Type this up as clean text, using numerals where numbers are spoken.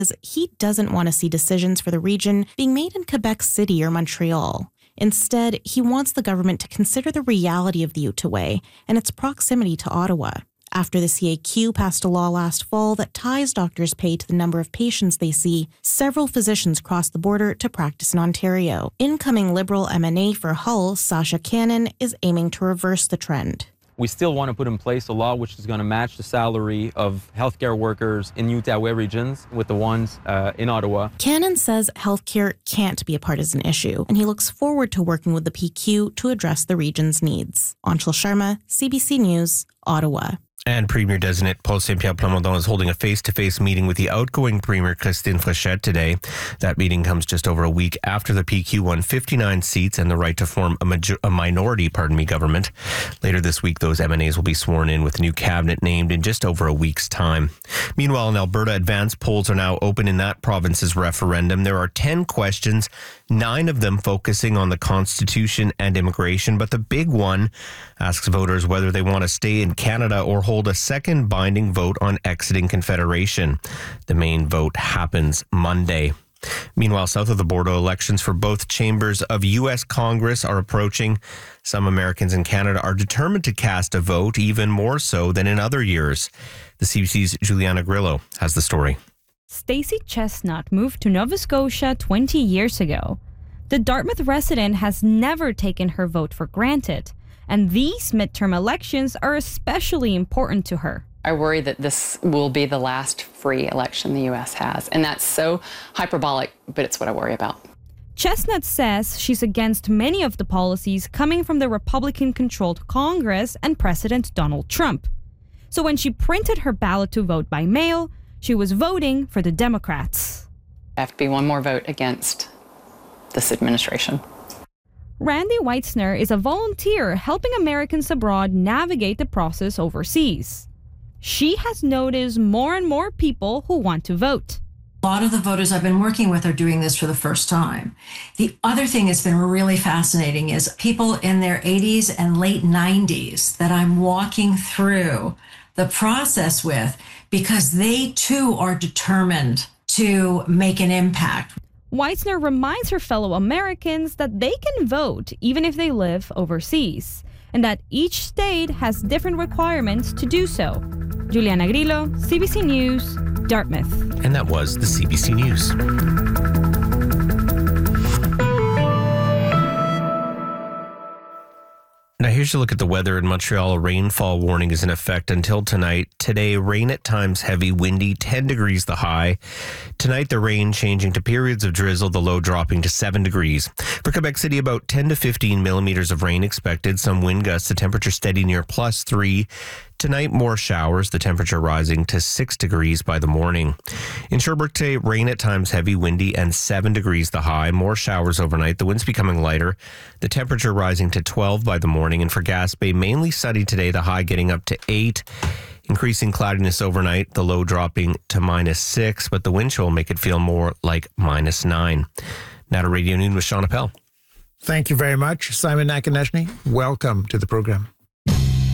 he doesn't want to see decisions for the region being made in Quebec City or Montreal. Instead, he wants the government to consider the reality of the Outaouais and its proximity to Ottawa. After the CAQ passed a law last fall that ties doctors' pay to the number of patients they see, several physicians crossed the border to practice in Ontario. Incoming Liberal MNA for Hull, Sasha Cannon, is aiming to reverse the trend. We still want to put in place a law which is going to match the salary of healthcare workers in Outaouais regions with the ones in Ottawa. Cannon says healthcare can't be a partisan issue, and he looks forward to working with the PQ to address the region's needs. Anshul Sharma, CBC News, Ottawa. And Premier-designate Paul Saint-Pierre Plamondon is holding a face-to-face meeting with the outgoing Premier Christine Fréchette today. That meeting comes just over a week after the PQ won 59 seats and the right to form a minority government. Later this week, those MNAs will be sworn in with a new cabinet named in just over a week's time. Meanwhile, in Alberta, advanced polls are now open in that province's referendum. There are 10 questions, 9 of them focusing on the Constitution and immigration, but the big one asks voters whether they want to stay in Canada or hold a second binding vote on exiting Confederation. The main vote happens Monday. Meanwhile, south of the border, elections for both chambers of U.S. Congress are approaching. Some Americans in Canada are determined to cast a vote, even more so than in other years. The CBC's Juliana Grillo has the story. Stacey Chestnut moved to Nova Scotia 20 years ago. The Dartmouth resident has never taken her vote for granted, and these midterm elections are especially important to her. I worry that this will be the last free election the U.S. has, and that's so hyperbolic, but it's what I worry about. Chestnut says she's against many of the policies coming from the Republican-controlled Congress and President Donald Trump. So when she printed her ballot to vote by mail, she was voting for the Democrats. I have to be one more vote against this administration. Randy Weitzner is a volunteer helping Americans abroad navigate the process overseas. She has noticed more and more people who want to vote. A lot of the voters I've been working with are doing this for the first time. The other thing that's been really fascinating is people in their 80s and late 90s that I'm walking through the process with, because they too are determined to make an impact. Weitzner reminds her fellow Americans that they can vote even if they live overseas, and that each state has different requirements to do so. Juliana Grillo, CBC News, Dartmouth. And that was the CBC News. Now here's a look at the weather in Montreal. A rainfall warning is in effect until tonight. Today, rain at times heavy, windy, 10 degrees the high. Tonight, the rain changing to periods of drizzle, the low dropping to 7 degrees. For Quebec City, about 10 to 15 millimeters of rain expected. Some wind gusts, the temperature steady near +3. Tonight, more showers, the temperature rising to 6 degrees by the morning. In Sherbrooke today, rain at times heavy, windy, and 7 degrees the high. More showers overnight. The wind's becoming lighter. The temperature rising to 12 by the morning. And for Gaspé, mainly sunny today, the high getting up to 8. Increasing cloudiness overnight, the low dropping to -6, but the wind chill will make it feel more like -9. Now to Radio Noon with Sean Appel. Thank you very much, Simon Nakaneshny. Welcome to the program.